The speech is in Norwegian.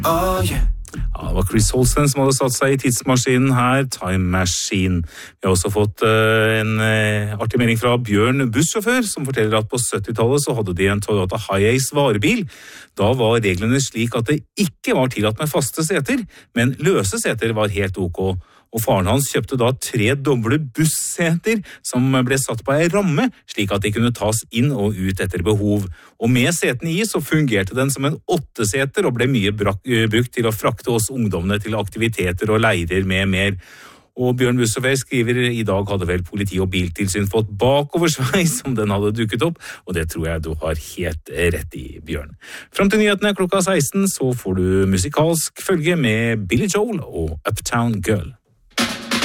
Oh yeah. Ja, det var Chris Holsten som hadde satt seg i tidsmaskinen her, Time Machine. Vi har også fått en artig melding fra Bjørn, bussjåfør, som forteller at på 70-tallet så hadde de en Toyota Hiace varebil. Da var reglene slik at det ikke var tillatt med faste seter, men løse seter var helt ok. Og faren hans kjøpte da 3 doble busseter som ble satt på en ramme, slik at de kunne tas inn og ut etter behov. Og med setene i så fungerte den som en 8-seter og ble mye brukt til å frakte oss ungdommene til aktiviteter og leirer med mer. Og Bjørn Bussjåfør skriver, i dag hadde vel politi og biltilsyn fått bakoversveis som den hadde dukket opp, og det tror jeg du har helt rett i, Bjørn. Frem til nyhetene klokka 16 så får du musikalsk følge med Billy Joel og Uptown Girl.